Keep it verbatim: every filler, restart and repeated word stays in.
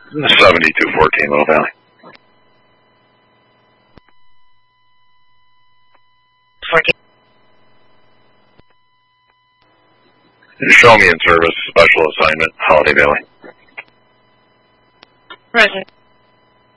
seventy-two fourteen, Little Valley. fourteen. Show me in service, special assignment, Holiday Valley. Roger.